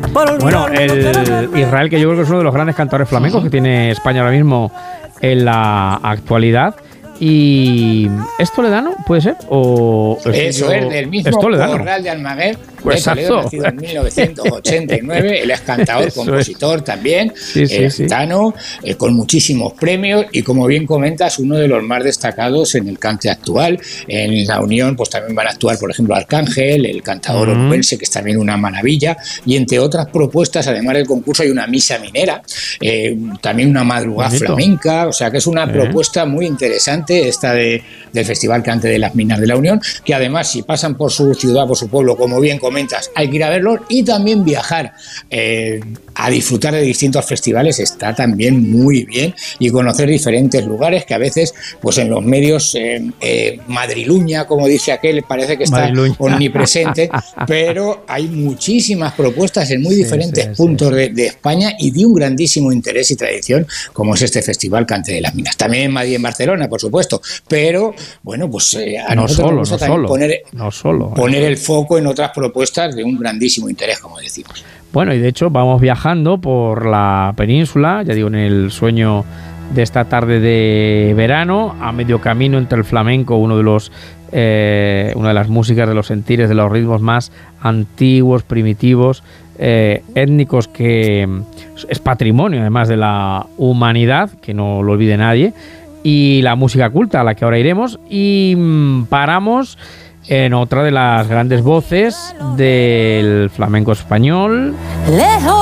Bueno, el Israel, que yo creo que es uno de los grandes cantadores flamencos que tiene España ahora mismo en la actualidad. ¿Y es toledano, puede ser? ¿O eso es del mismo Corral de Almaguer, de Toledo, nacido en 1989. Él es cantador, compositor también, gitano, con muchísimos premios y, como bien comentas, uno de los más destacados en el cante actual. En la Unión pues también van a actuar, por ejemplo, Arcángel, el cantador onubense, que es también una maravilla, y entre otras propuestas, además del concurso, hay una misa minera, también una madrugada flamenca, o sea que es una propuesta muy interesante esta del Festival Cante de las Minas de la Unión, que además, si pasan por su ciudad, por su pueblo, como bien comentas, hay que ir a verlos, y también viajar a disfrutar de distintos festivales está también muy bien, y conocer diferentes lugares que a veces pues en los medios madriluña, como dice aquel, parece que está omnipresente, pero hay muchísimas propuestas en muy diferentes puntos de España, y de un grandísimo interés y tradición, como es este Festival Cante de las Minas. También en Madrid y en Barcelona, por supuesto, pero bueno, pues a nosotros nos gusta también poner el foco en otras propuestas de un grandísimo interés, como decimos. Bueno, y de hecho vamos viajando por la península, ya digo, en el sueño de esta tarde de verano, a medio camino entre el flamenco, una de las músicas, de los sentires, de los ritmos más antiguos, primitivos, étnicos, que es patrimonio además de la humanidad, que no lo olvide nadie, y la música culta, a la que ahora iremos, y paramos en otra de las grandes voces del flamenco español.